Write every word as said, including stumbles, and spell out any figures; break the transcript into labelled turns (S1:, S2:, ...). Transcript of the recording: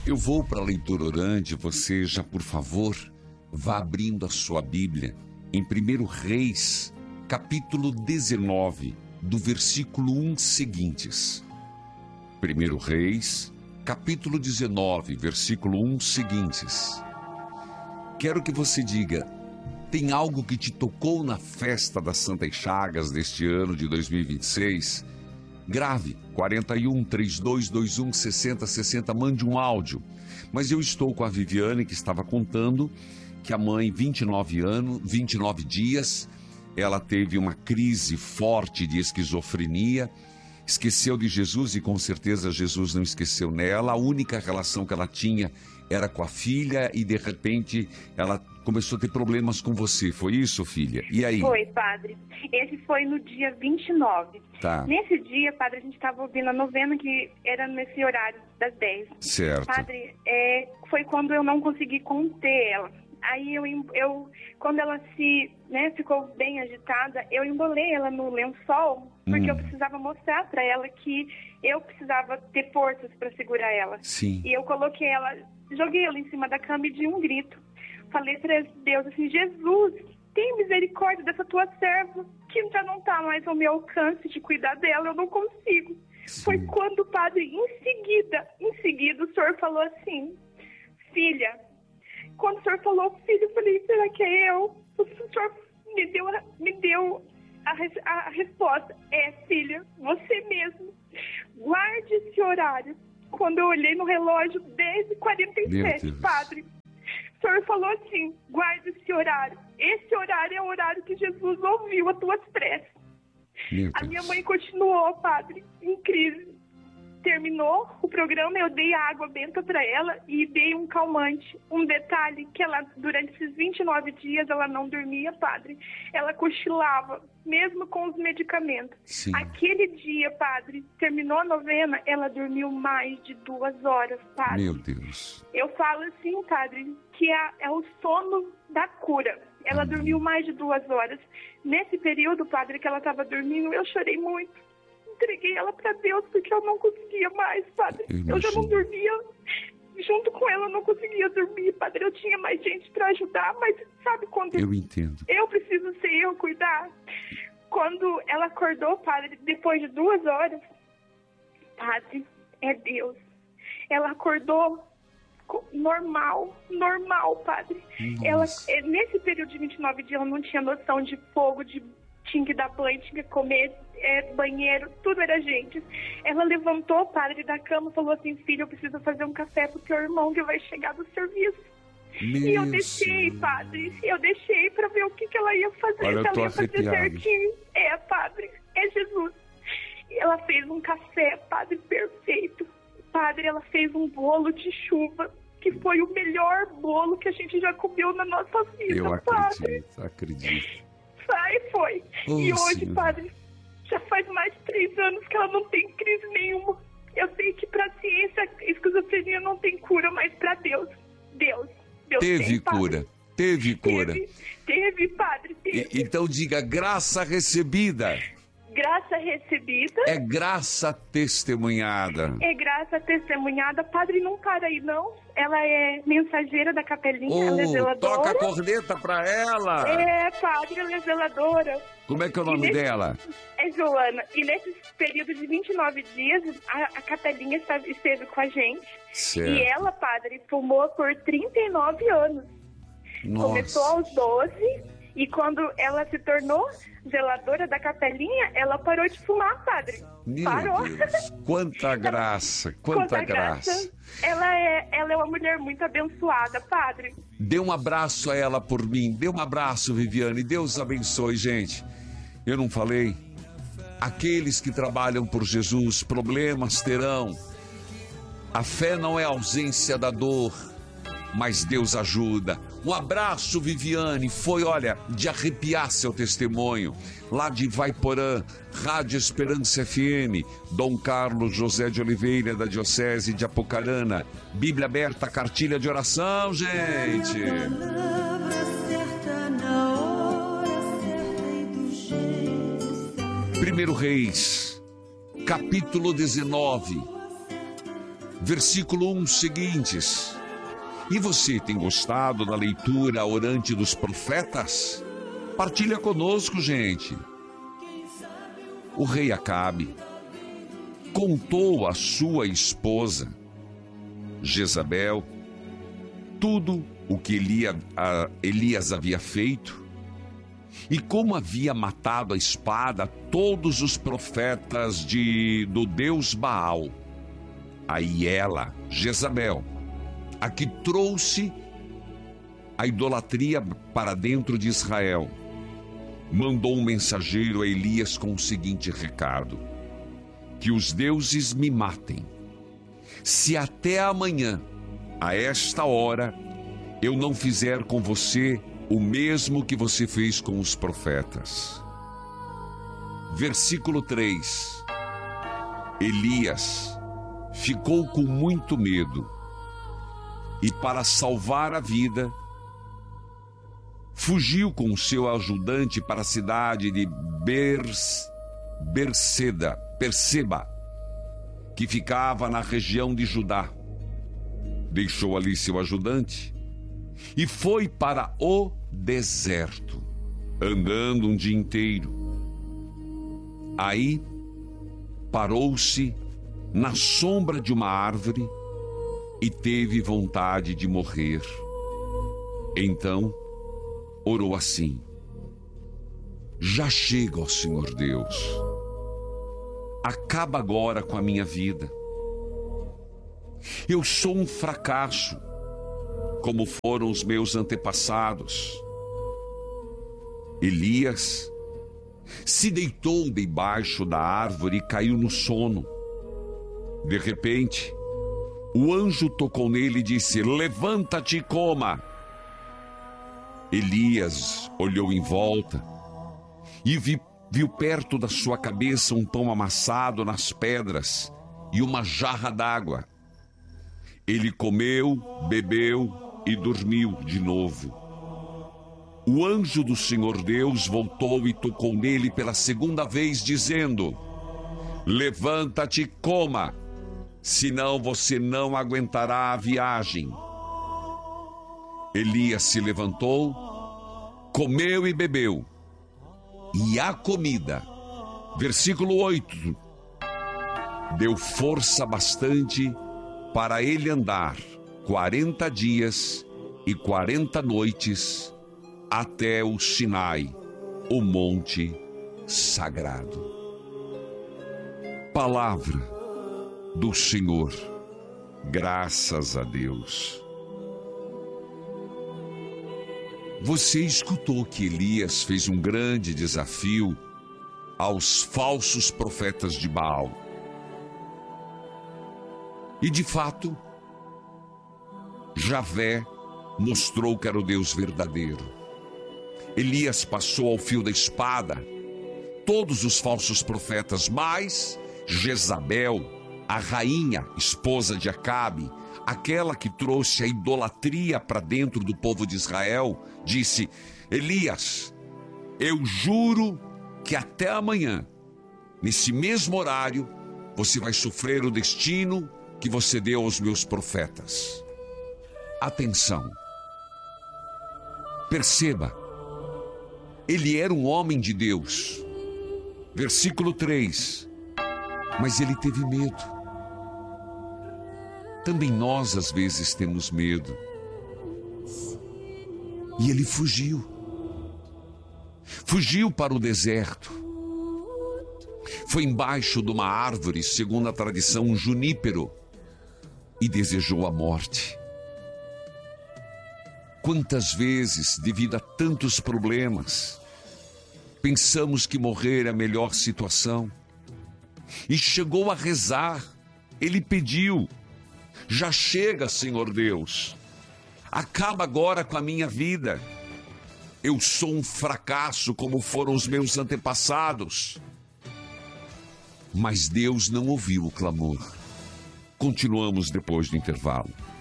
S1: Eu vou para a leitura orante, você já, por favor, vá abrindo a sua Bíblia em primeiro Reis, capítulo dezenove, do versículo um seguintes. primeiro Reis, capítulo dezenove, versículo um seguintes. Quero que você diga: tem algo que te tocou na festa das Santas Chagas deste ano de dois mil e vinte e seis? Grave, quarenta e um, trinta e dois, vinte e um, sessenta, sessenta, mande um áudio. Mas eu estou com a Viviane, que estava contando que a mãe, vinte e nove anos, vinte e nove dias, ela teve uma crise forte de esquizofrenia, esqueceu de Jesus e com certeza Jesus não esqueceu nela. A única relação que ela tinha era com a filha e de repente ela começou a ter problemas com você. Foi isso, filha? E aí?
S2: Foi, padre. Esse foi no dia vinte e nove.
S1: Tá.
S2: Nesse dia, padre, a gente estava ouvindo a novena, que era nesse horário das dez.
S1: Certo.
S2: Padre, é, foi quando eu não consegui conter ela. Aí eu, eu quando ela se, né, ficou bem agitada, eu embolei ela no lençol, porque hum. eu precisava mostrar para ela que eu precisava ter forças para segurar ela.
S1: Sim.
S2: E eu coloquei ela, joguei ela em cima da cama e de um grito. Falei para Deus assim: Jesus, tem misericórdia dessa tua serva, que já não está mais ao meu alcance de cuidar dela, eu não consigo. Sim. Foi quando o padre, em seguida, em seguida, o senhor falou assim: filha. Quando o senhor falou filho, eu falei: será que é eu? O senhor me deu, me deu a, a resposta: é, filha, você mesmo. Guarde esse horário. Quando eu olhei no relógio, dez e quarenta e sete, padre, o senhor falou assim: guarde esse horário. Esse horário é o horário que Jesus ouviu as tuas preces. A minha mãe continuou, padre, em crise. Terminou o programa, eu dei água benta para ela e dei um calmante. Um detalhe, que ela, durante esses vinte e nove dias, ela não dormia, padre. Ela cochilava, mesmo com os medicamentos.
S1: Sim.
S2: Aquele dia, padre, terminou a novena, ela dormiu mais de duas horas, padre.
S1: Meu Deus.
S2: Eu falo assim, padre, que é, é o sono da cura. Ela Amém. dormiu mais de duas horas. Nesse período, padre, que ela estava dormindo, eu chorei muito. Entreguei ela para Deus porque eu não conseguia mais, padre. Eu, eu já não dormia, junto com ela eu não conseguia dormir, padre. Eu tinha mais gente para ajudar, mas sabe quando...
S1: Eu entendo.
S2: Eu preciso ser eu cuidar. Quando ela acordou, padre, depois de duas horas, padre, é Deus. Ela acordou normal, normal, padre. Nossa. Ela, nesse período de vinte e nove dias, ela não tinha noção de fogo, de tinha que dar banho, tinha que comer, é, banheiro, tudo era gente. Ela levantou, padre, da cama e falou assim: filho, eu preciso fazer um café pro teu irmão que vai chegar do serviço. Meu e eu deixei, Senhor. padre, eu deixei pra ver o que, que ela ia fazer.
S1: Olha,
S2: se ela ia
S1: arrepiado.
S2: fazer certinho. É, padre, é Jesus. E ela fez um café, padre, perfeito. Padre, ela fez um bolo de chuva, que foi o melhor bolo que a gente já comeu na nossa vida,
S1: eu
S2: padre.
S1: acredito, acredito.
S2: Aí foi.
S1: Oh,
S2: e hoje,
S1: Senhor.
S2: padre, já faz mais de três anos que ela não tem crise nenhuma. Eu sei que pra ciência, a esquizofrenia não tem cura, mas pra Deus, Deus, Deus
S1: teve
S2: tem,
S1: cura, teve cura.
S2: Teve, teve padre, teve.
S1: E, então diga: graça recebida.
S2: Graça recebida.
S1: É graça testemunhada.
S2: É graça testemunhada. Padre, não para aí, não. Ela é mensageira da capelinha,
S1: oh,
S2: ela é zeladora.
S1: Toca a corneta pra ela.
S2: É, padre, ela é zeladora.
S1: Como é que é o nome
S2: nesse,
S1: dela?
S2: É Joana. E nesse período de vinte e nove dias, a, a capelinha esteve, esteve com a gente.
S1: Certo.
S2: E ela, padre, fumou por trinta e nove anos.
S1: Nossa.
S2: Começou aos doze... E quando ela se tornou zeladora da capelinha, ela parou de fumar, padre.
S1: Meu
S2: Parou.
S1: Deus, quanta graça, quanta, quanta graça. graça.
S2: Ela é, ela é uma mulher muito abençoada, padre.
S1: Dê um abraço a ela por mim. Dê um abraço, Viviane. Deus abençoe, gente. Eu não falei? Aqueles que trabalham por Jesus, problemas terão. A fé não é ausência da dor, mas Deus ajuda. Um abraço, Viviane. Foi, olha, de arrepiar seu testemunho. Lá de Vaiporã, Rádio Esperança F M, Dom Carlos José de Oliveira, da Diocese de Apucarana. Bíblia aberta, cartilha de oração, gente. Primeiro Reis, capítulo dezenove. versículo um seguintes. E você tem gostado da leitura orante dos profetas? Partilha conosco, gente. O rei Acabe contou à sua esposa, Jezabel, tudo o que Elias havia feito e como havia matado a espada todos os profetas de, do Deus Baal. Aí ela, Jezabel, a que trouxe a idolatria para dentro de Israel, mandou um mensageiro a Elias com o seguinte recado: que os deuses me matem, se até amanhã, a esta hora, eu não fizer com você o mesmo que você fez com os profetas. Versículo três. Elias ficou com muito medo e, para salvar a vida, fugiu com o seu ajudante para a cidade de Bers, Berseda, Perseba, que ficava na região de Judá. Deixou ali seu ajudante e foi para o deserto, andando um dia inteiro. Aí parou-se na sombra de uma árvore e teve vontade de morrer. Então orou assim: já chega, ó Senhor Deus, acaba agora com a minha vida. Eu sou um fracasso, como foram os meus antepassados. Elias se deitou debaixo da árvore e caiu no sono. De repente, o anjo tocou nele e disse: levanta-te e coma. Elias olhou em volta e vi, viu perto da sua cabeça um pão amassado nas pedras e uma jarra d'água. Ele comeu, bebeu e dormiu de novo. O anjo do Senhor Deus voltou e tocou nele pela segunda vez, dizendo: levanta-te e coma, senão você não aguentará a viagem. Elias se levantou, comeu e bebeu, e a comida, versículo oito, deu força bastante para ele andar quarenta dias e quarenta noites até o Sinai, o monte sagrado. Palavra do Senhor, graças a Deus. Você escutou que Elias fez um grande desafio aos falsos profetas de Baal. E de fato, Javé mostrou que era o Deus verdadeiro. Elias passou ao fio da espada todos os falsos profetas, mas Jezabel, a rainha, esposa de Acabe, aquela que trouxe a idolatria para dentro do povo de Israel, disse: Elias, eu juro que até amanhã, nesse mesmo horário, você vai sofrer o destino que você deu aos meus profetas. Atenção, perceba, ele era um homem de Deus. Versículo três, mas ele teve medo. Também nós às vezes temos medo. E ele fugiu. Fugiu para o deserto. Foi embaixo de uma árvore, segundo a tradição, um junípero, e desejou a morte. Quantas vezes, devido a tantos problemas, pensamos que morrer é a melhor situação. E chegou a rezar. Ele pediu: já chega, Senhor Deus. Acaba agora com a minha vida. Eu sou um fracasso, como foram os meus antepassados. Mas Deus não ouviu o clamor. Continuamos depois do intervalo.